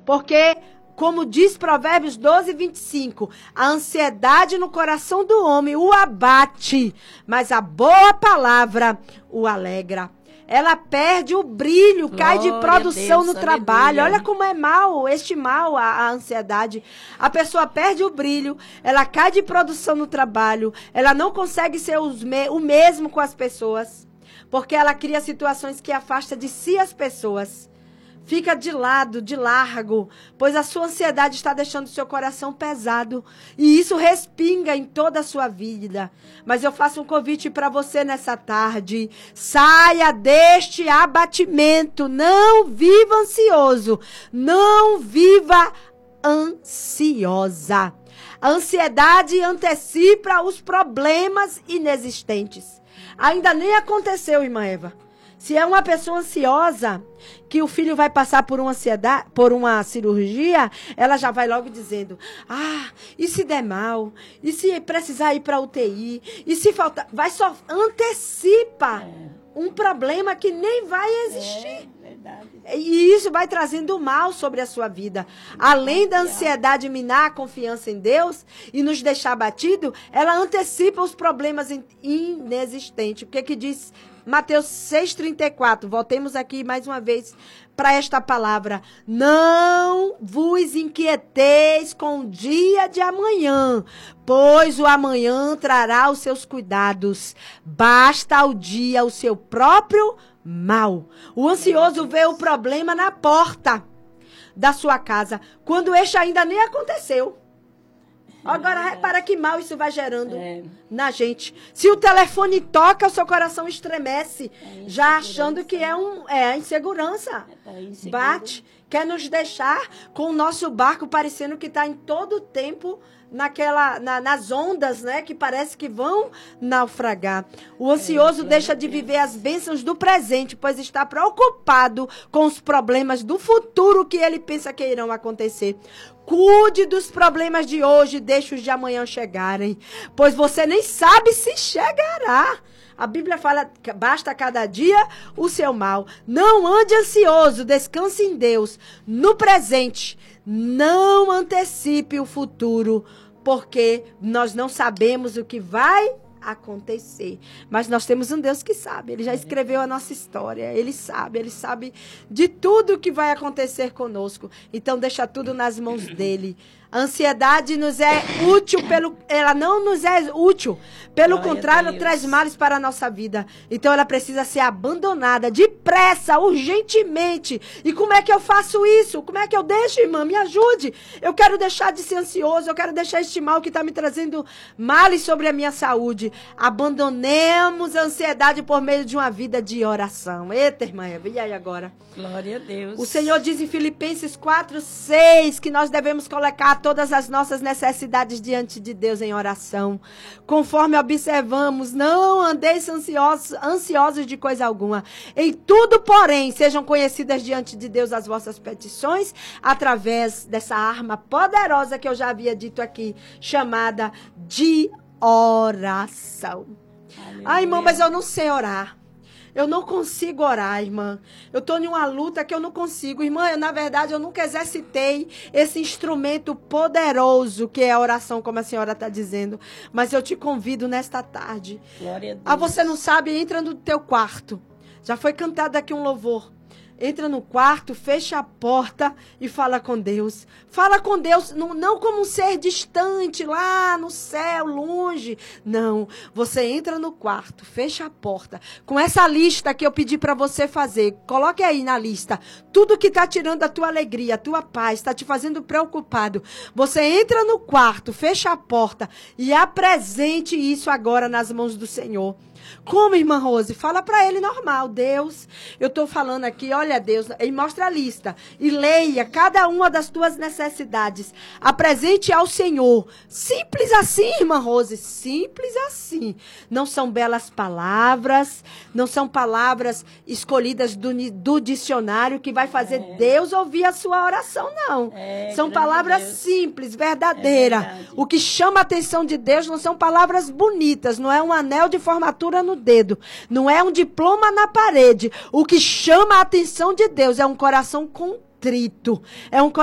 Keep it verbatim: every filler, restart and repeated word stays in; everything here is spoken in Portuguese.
Porque, como diz Provérbios doze, vinte e cinco, a ansiedade no coração do homem o abate, mas a boa palavra o alegra. Ela perde o brilho, Glória cai de produção Deus, no trabalho. Aleluia. Olha como é mal, este mal, a, a ansiedade. A pessoa perde o brilho, ela cai de produção no trabalho, ela não consegue ser os me, o mesmo com as pessoas, porque ela cria situações que afastam de si as pessoas. Fica de lado, de largo, pois a sua ansiedade está deixando o seu coração pesado. E isso respinga em toda a sua vida. Mas eu faço um convite para você nessa tarde. Saia deste abatimento. Não viva ansioso. Não viva ansiosa. A ansiedade antecipa os problemas inexistentes. Ainda nem aconteceu, irmã Eva. Se é uma pessoa ansiosa, que o filho vai passar por uma ansiedade, por uma cirurgia, ela já vai logo dizendo, ah, e se der mal? E se precisar ir para U T I? E se faltar? Vai só antecipa é. um problema que nem vai existir. É, verdade. E isso vai trazendo mal sobre a sua vida. Além da ansiedade minar a confiança em Deus e nos deixar abatido, ela antecipa os problemas inexistentes. O que que diz Mateus seis, trinta e quatro, voltemos aqui mais uma vez para esta palavra. Não vos inquieteis com o dia de amanhã, pois o amanhã trará os seus cuidados. Basta ao dia o seu próprio mal. O ansioso vê o problema na porta da sua casa, quando este ainda nem aconteceu. Agora, repara que mal isso vai gerando é. na gente. Se o telefone toca, o seu coração estremece, é já achando que é, um, é a insegurança. É Bate, quer nos deixar com o nosso barco parecendo que está em todo o tempo naquela, na, nas ondas, né? Que parece que vão naufragar. O ansioso é, deixa de viver as bênçãos do presente, pois está preocupado com os problemas do futuro que ele pensa que irão acontecer. Cuide dos problemas de hoje, deixe os de amanhã chegarem, pois você nem sabe se chegará. A Bíblia fala, basta cada dia o seu mal. Não ande ansioso, descanse em Deus. No presente, não antecipe o futuro, porque nós não sabemos o que vai acontecer. Mas nós temos um Deus que sabe. Ele já escreveu a nossa história. Ele sabe. Ele sabe de tudo que vai acontecer conosco. Então, deixa tudo nas mãos dele. A ansiedade nos é útil, pelo, ela não nos é útil. Pelo Glória contrário, traz males para a nossa vida. Então, ela precisa ser abandonada depressa, urgentemente. E como é que eu faço isso? Como é que eu deixo, irmã? Me ajude. Eu quero deixar de ser ansioso. Eu quero deixar este mal que está me trazendo males sobre a minha saúde. Abandonemos a ansiedade por meio de uma vida de oração. Eita, irmã Eva, e aí agora? Glória a Deus. O Senhor diz em Filipenses quatro, seis que nós devemos colocar todas as nossas necessidades diante de Deus em oração. Conforme observamos, não andeis ansiosos, ansiosos de coisa alguma. Em tudo, porém, sejam conhecidas diante de Deus as vossas petições, através dessa arma poderosa que eu já havia dito aqui, chamada de oração. Aleluia. Ai, irmão, mas eu não sei orar. Eu não consigo orar, irmã. Eu estou em uma luta que eu não consigo. Irmã, eu, na verdade, eu nunca exercitei esse instrumento poderoso que é a oração, como a senhora está dizendo. Mas eu te convido nesta tarde. Glória a Deus. Ah, você não sabe? Entra no teu quarto. Já foi cantado aqui um louvor. Entra no quarto, fecha a porta e fala com Deus. Fala com Deus, não, não como um ser distante, lá no céu, longe. Não, você entra no quarto, fecha a porta. Com essa lista que eu pedi para você fazer, coloque aí na lista. Tudo que está tirando a tua alegria, a tua paz, está te fazendo preocupado. Você entra no quarto, fecha a porta e apresente isso agora nas mãos do Senhor. Como, irmã Rose? Fala para ele normal. Deus, eu estou falando aqui, olha Deus, e mostra a lista. E leia cada uma das tuas necessidades. Apresente ao Senhor. Simples assim, irmã Rose. Simples assim. Não são belas palavras, não são palavras escolhidas do, do dicionário que vai fazer é. Deus ouvir a sua oração, não. É, são palavras Deus. Simples, verdadeiras. É o que chama a atenção de Deus não são palavras bonitas, não é um anel de formatura no dedo, não é um diploma na parede. O que chama a atenção de Deus é um coração contrito, é um